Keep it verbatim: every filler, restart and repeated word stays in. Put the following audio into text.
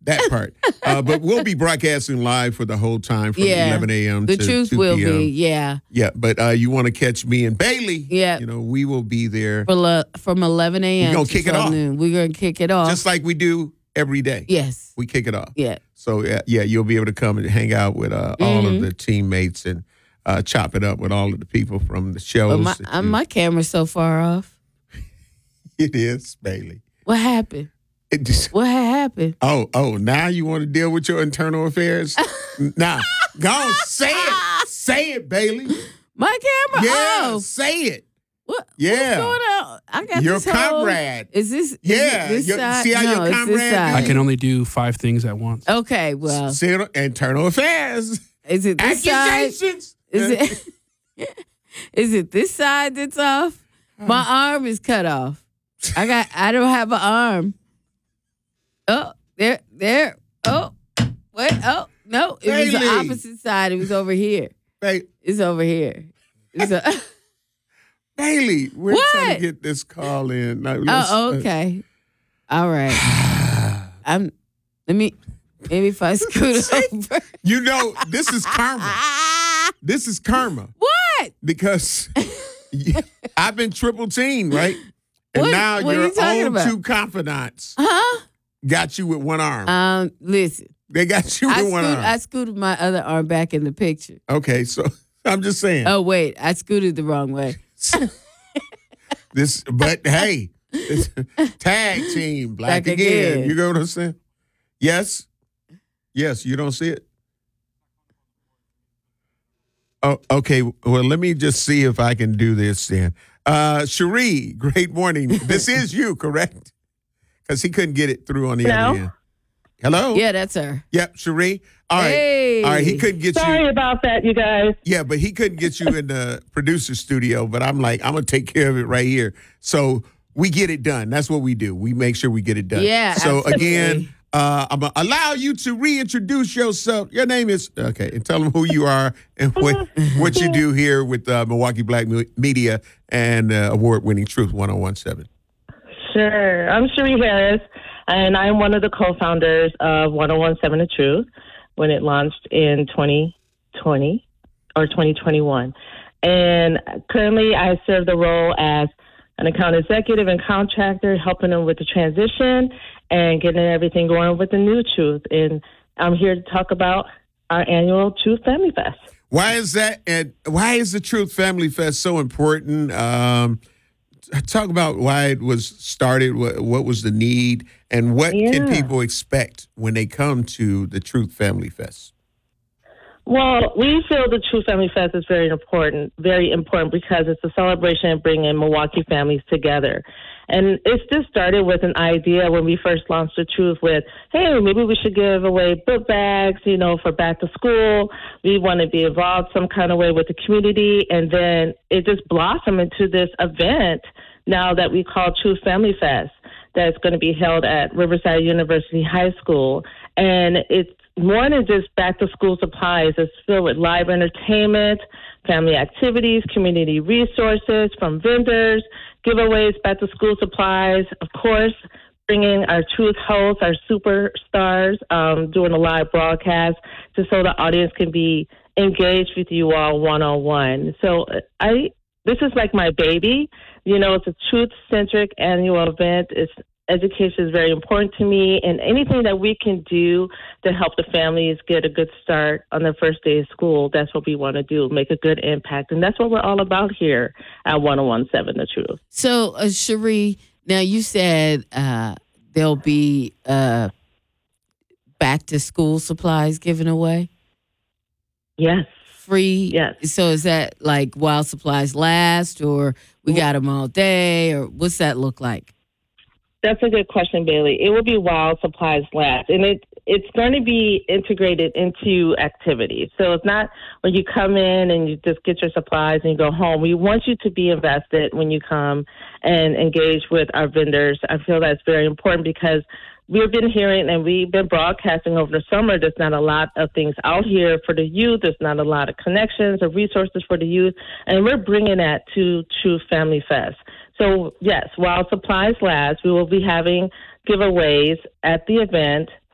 that part. Uh, but we'll be broadcasting live for the whole time from Yeah. eleven a.m. The to truth two will p.m. be, yeah. Yeah, but uh, you want to catch me and Bailey? Yeah. You know, we will be there For le- from eleven a.m. We're gonna to kick it twelve off. noon. We're going to kick it off. just like we do every day. yes. We kick it off. Yeah. So, yeah, yeah, you'll be able to come and hang out with uh, all Mm-hmm. of the teammates and uh, chop it up with all of the people from the shows. But my, that uh, you- my camera's so far off. It is, Bailey. What happened? It just, What had happened? oh, oh, now you want to deal with your internal affairs? Nah, go on, say it. Say it, Bailey. My camera? Yeah, Oh. say it. What, Yeah. What's going on? I got Your this whole- comrade. Is this? Is Yeah, it this your- side? see how no, your it's comrade this side. do? I can only do five things at once. Okay, well, Say it, internal affairs. is it this side? Accusations. Is it? Is it this side that's off? My arm is cut off. I got. I don't have an arm. Oh, there, there. Oh, wait. Oh, no. It was the Bailey. opposite side. It was over here. Ba- It's over here. It's a, Bailey, we're What? trying to get this call in. Now, let's- oh, okay. All right. I'm. Let me. Maybe if I scoot over. You know, this is karma. Ah, This is karma what? because I've been triple teamed, right? And What- now what are your you talking own about? two confidants Huh? got you with one arm. Um. Listen. they got you I with one scoot, arm. I scooted my other arm back in the picture. Okay, so I'm just saying. Oh wait, I scooted the wrong way. This, but hey, it's tag team, black Black again. again. You know what I'm saying? Yes, yes. You don't see it. Oh, okay. Well, let me just see if I can do this then. Uh, Cherie, great morning. This is you, correct? Because he couldn't get it through on the Hello? other end. Hello. Yeah, that's her. Yep, Cherie. All right. Hey. All right. He couldn't get Sorry you. about that, you guys. Yeah, but he couldn't get you in the producer studio. But I'm like, I'm gonna take care of it right here. So we get it done. That's what we do. We make sure we get it done. Yeah, So absolutely. again, uh, I'm gonna allow you to reintroduce yourself. Your name is okay, and tell them who you are and what what you do here with uh, Milwaukee Black Me- Media and uh, award-winning Truth one oh one point seven. Sure. I'm Cherie Harris, and I'm one of the co-founders of one oh one point seven The Truth when it launched in twenty twenty or twenty twenty-one. And currently I serve the role as an account executive and contractor, helping them with the transition and getting everything going with the new Truth. And I'm here to talk about our annual Truth Family Fest. Why is that? And why is the Truth Family Fest so important? Um, talk about why it was started. What, what was the need, and what can Yeah. people expect when they come to the Truth Family Fest? Well, we feel the True Family Fest is very important, very important because it's a celebration of bringing Milwaukee families together. And it's just started with an idea when we first launched the Truth with, hey, maybe we should give away book bags, you know, for back to school. We want to be involved some kind of way with the community. And then it just blossomed into this event now that we call True Family Fest that's going to be held at Riverside University High School. And it's more than just back to school supplies. It's filled with live entertainment, family activities, community resources from vendors, giveaways, back to school supplies, of course, bringing our Truth hosts, our superstars, um, doing a live broadcast just so the audience can be engaged with you all one-on-one. So I, this is like my baby. You know, it's a truth-centric annual event. It's Education is very important to me, and anything that we can do to help the families get a good start on their first day of school, that's what we want to do, make a good impact. And that's what we're all about here at one oh one point seven The Truth. So, uh, Cherie, now you said uh, there'll be uh, back to school supplies given away? Yes. Free? Yes. So is that like while supplies last, or we got them all day, or what's that look like? That's a good question, Bailey. It will be while supplies last, and it it's going to be integrated into activities. So it's not when you come in and you just get your supplies and you go home. We want you to be invested when you come and engage with our vendors. I feel that's very important because we've been hearing and we've been broadcasting over the summer. There's not a lot of things out here for the youth. There's not a lot of connections or resources for the youth, and we're bringing that to True Family Fest. So, yes, while supplies last, we will be having giveaways at the event